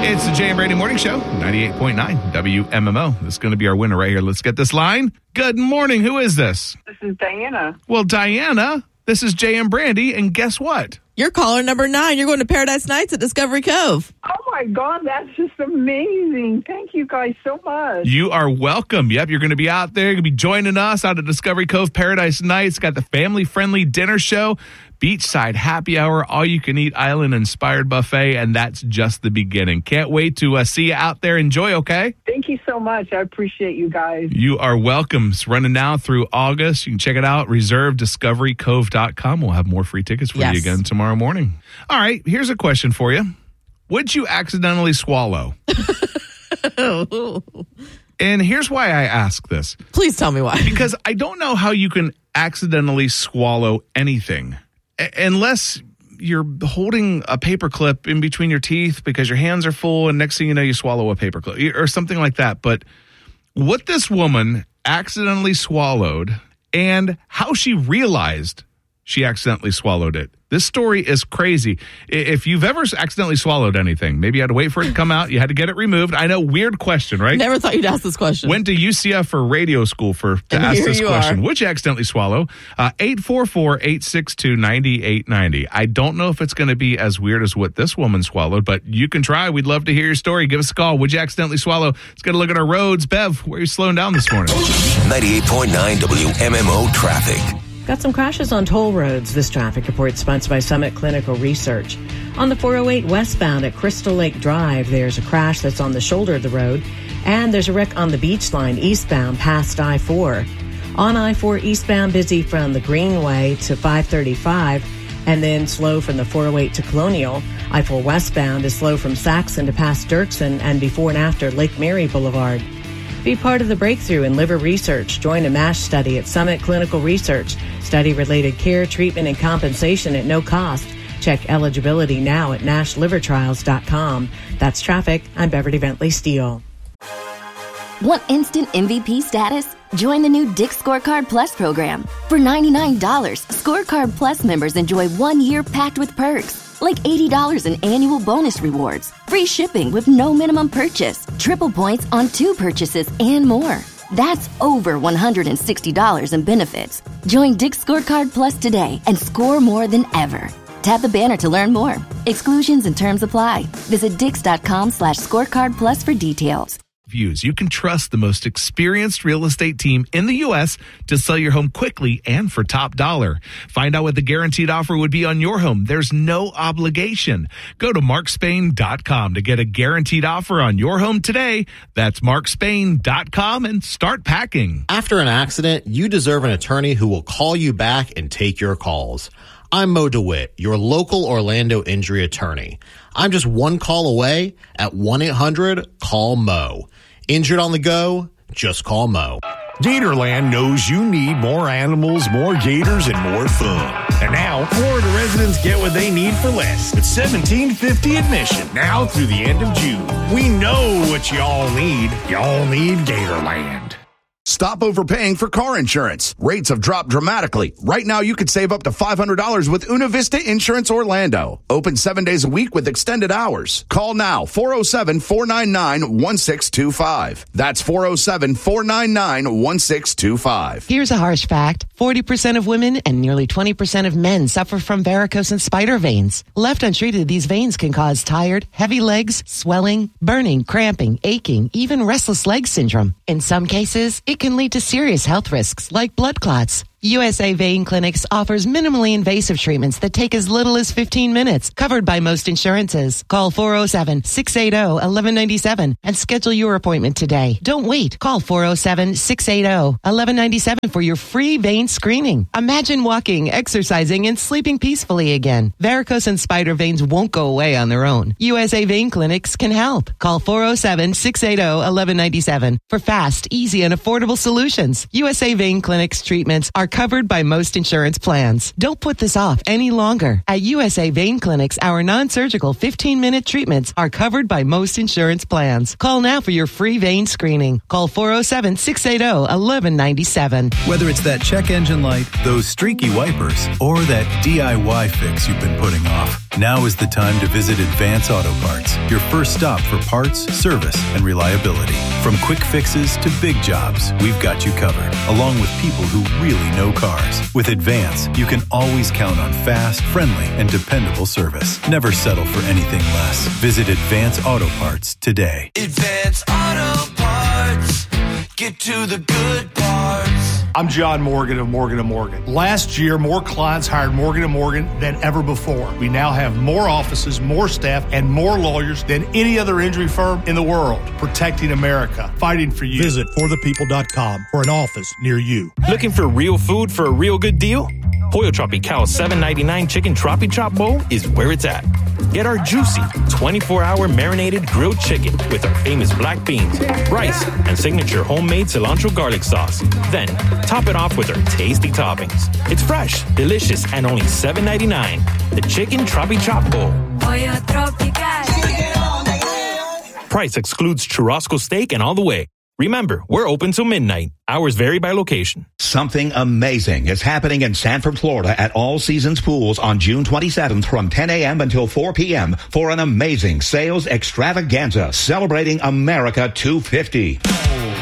It's the Jay and Brady Morning Show, 98.9 WMMO. This is going to be our winner right here. Let's get this line. Good morning. Who is this? This is Diana. Well, Diana, this is Jay and Brandy, and guess what? You're caller number 9. You're going to Paradise Nights at Discovery Cove. Oh, my God. That's just amazing. Thank you guys so much. You are welcome. Yep, you're going to be out there. You're going to be joining us out at Discovery Cove Paradise Nights. Got the family-friendly dinner show, beachside happy hour, all-you-can-eat island-inspired buffet, and that's just the beginning. Can't wait to see you out there. Enjoy, okay? Thank you so much. I appreciate you guys. You are welcome. It's running now through August. You can check it out. Reserve discoverycove.com. We'll have more free tickets for you again tomorrow morning. All right, here's a question for you. Would you accidentally swallow? And here's why I ask this. Please tell me why. Because I don't know how you can accidentally swallow anything unless you're holding a paperclip in between your teeth because your hands are full and next thing you know, you swallow a paperclip or something like that. But what this woman accidentally swallowed and how she realized she accidentally swallowed it. This story is crazy. If you've ever accidentally swallowed anything, maybe you had to wait for it to come out. You had to get it removed. I know, weird question, right? Never thought you'd ask this question. Went to UCF for radio school to ask this question. Would you accidentally swallow? 844-862-9890. I don't know if it's going to be as weird as what this woman swallowed, but you can try. We'd love to hear your story. Give us a call. Would you accidentally swallow? Let's get a look at our roads. Bev, where are you slowing down this morning? 98.9 WMMO traffic. Got some crashes on toll roads. This traffic report sponsored by Summit Clinical Research. On the 408 westbound at Crystal Lake Drive, there's a crash that's on the shoulder of the road. And there's a wreck on the beach line eastbound past I-4. On I-4 eastbound, busy from the Greenway to 535, and then slow from the 408 to Colonial. I-4 westbound is slow from Saxon to past Dirksen and before and after Lake Mary Boulevard. Be part of the breakthrough in liver research. Join a MASH study at Summit Clinical Research. Study-related care, treatment, and compensation at no cost. Check eligibility now at NASHlivertrials.com. That's traffic. I'm Beverly Bentley Steele. Want instant MVP status? Join the new Dick's Scorecard Plus program. For $99, Scorecard Plus members enjoy 1 year packed with perks. Like $80 in annual bonus rewards, free shipping with no minimum purchase, triple points on 2 purchases, and more. That's over $160 in benefits. Join Dick's Scorecard Plus today and score more than ever. Tap the banner to learn more. Exclusions and terms apply. Visit Dix.com/scorecard plus for details. You can trust the most experienced real estate team in the U.S. to sell your home quickly and for top dollar. Find out what the guaranteed offer would be on your home. There's no obligation. Go to markspain.com to get a guaranteed offer on your home today. That's markspain.com and start packing. After an accident, you deserve an attorney who will call you back and take your calls. I'm Mo DeWitt, your local Orlando injury attorney. I'm just one call away at 1-800-CALL-MO. Injured on the go? Just call Mo. Gatorland knows you need more animals, more gators, and more fun. And now, Florida residents get what they need for less. It's $17.50 admission, now through the end of June. We know what y'all need. Y'all need Gatorland. Stop overpaying for car insurance. Rates have dropped dramatically. Right now, you could save up to $500 with Una Vista Insurance Orlando. Open 7 days a week with extended hours. Call now, 407-499-1625. That's 407-499-1625. Here's a harsh fact. 40% of women and nearly 20% of men suffer from varicose and spider veins. Left untreated, these veins can cause tired, heavy legs, swelling, burning, cramping, aching, even restless leg syndrome. In some cases, it can lead to serious health risks like blood clots. USA Vein Clinics offers minimally invasive treatments that take as little as 15 minutes, covered by most insurances. Call 407-680-1197 and schedule your appointment today. Don't wait. Call 407-680-1197 for your free vein screening. Imagine walking, exercising, and sleeping peacefully again. Varicose and spider veins won't go away on their own. USA Vein Clinics can help. Call 407-680-1197 for fast, easy, and affordable solutions. USA Vein Clinics treatments are covered by most insurance plans. Don't put this off any longer. At USA Vein Clinics, our non-surgical 15-minute treatments are covered by most insurance plans. Call now for your free vein screening. Call 407-680-1197. Whether it's that check engine light, those streaky wipers, or that DIY fix you've been putting off, Now is the time to visit Advance Auto Parts, your first stop for parts, service, and reliability. From quick fixes to big jobs, we've got you covered, along with people who really know cars. With Advance, you can always count on fast, friendly, and dependable service. Never settle for anything less. Visit Advance Auto Parts today. Advance Auto Parts. Get to the good parts. I'm John Morgan of Morgan & Morgan. Last year, more clients hired Morgan & Morgan than ever before. We now have more offices, more staff, and more lawyers than any other injury firm in the world. Protecting America. Fighting for you. Visit forthepeople.com for an office near you. Looking for real food for a real good deal? Pollo Tropical $7.99 Chicken Tropi Chop Bowl is where it's at. Get our juicy 24-hour marinated grilled chicken with our famous black beans, rice, and signature homemade cilantro garlic sauce. Then, top it off with our tasty toppings. It's fresh, delicious, and only $7.99. The Chicken Tropi Chop Bowl. Pollo Tropical. Price excludes churrasco steak and all the way. Remember, we're open till midnight. Hours vary by location. Something amazing is happening in Sanford, Florida at All Seasons Pools on June 27th from 10 a.m. until 4 p.m. for an amazing sales extravaganza celebrating America 250.